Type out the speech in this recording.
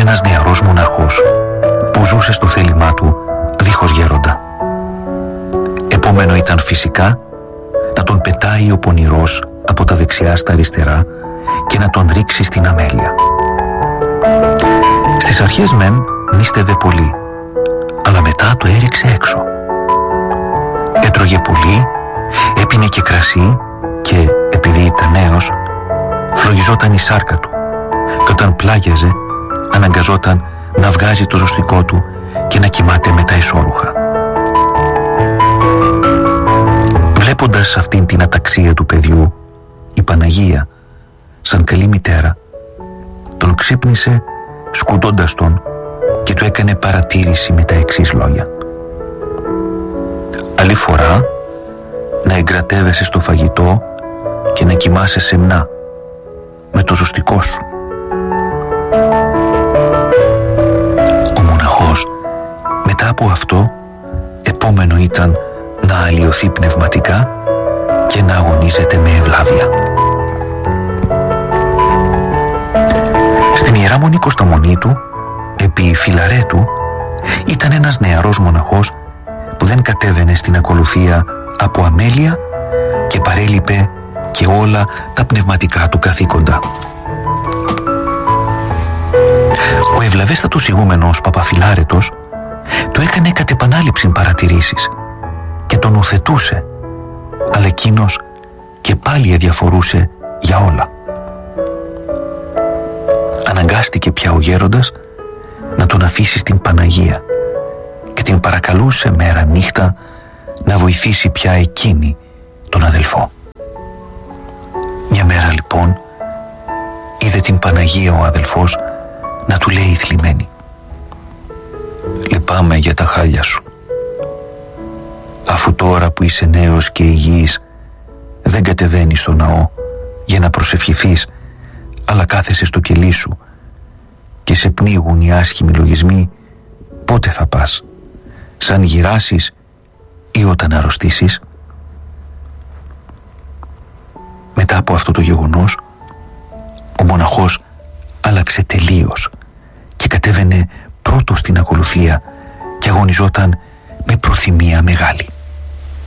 ένας νεαρός μοναχός που ζούσε στο θέλημά του δίχως γέροντα. Επόμενο ήταν φυσικά να τον πετάει ο πονηρός από τα δεξιά στα αριστερά και να τον ρίξει στην αμέλεια. Στις αρχές μεν νίστευε πολύ, αλλά μετά το έριξε έξω. Έτρωγε πολύ, έπινε και κρασί και, επειδή ήταν νέος, φλογιζόταν η σάρκα του και όταν πλάγιαζε αναγκαζόταν να βγάζει το ζωστικό του και να κοιμάται με τα ισόρουχα. Βλέποντας αυτήν την αταξία του παιδιού, η Παναγία, σαν καλή μητέρα, τον ξύπνησε σκουντώντας τον και του έκανε παρατήρηση με τα εξής λόγια: «Άλλη φορά να εγκρατεύεσαι στο φαγητό και να κοιμάσαι σεμνά με το ζωστικό σου». Ο μοναχός μετά από αυτό επόμενο ήταν να αλλοιωθεί πνευματικά και να αγωνίζεται με ευλάβεια. Στην Ιερά Μονή Κωσταμονίτου, επί Φιλαρέτου, ήταν ένας νεαρός μοναχός που δεν κατέβαινε στην ακολουθία από αμέλεια και παρέλειπε και όλα τα πνευματικά του καθήκοντα. Ο ευλαβέστατος ηγούμενος Παπαφιλάρετος του έκανε κατ' επανάληψη παρατηρήσεις και τον ουθετούσε, αλλά εκείνος και πάλι αδιαφορούσε για όλα. Αναγκάστηκε πια ο γέροντας να τον αφήσει στην Παναγία και την παρακαλούσε μέρα νύχτα να βοηθήσει πια εκείνη τον αδελφό. Μια μέρα λοιπόν είδε την Παναγία ο αδελφός να του λέει θλιμμένη: «Λυπάμαι για τα χάλια σου. Αφού τώρα που είσαι νέος και υγιής δεν κατεβαίνεις στο ναό για να προσευχηθείς, αλλά κάθεσαι στο κελί σου και σε πνίγουν οι άσχημοι λογισμοί, πότε θα πας, σαν γυράσεις ή όταν αρρωστήσεις?» Μετά από αυτό το γεγονός, ο μοναχός άλλαξε τελείως και κατέβαινε πρώτος στην ακολουθία και αγωνιζόταν με προθυμία μεγάλη.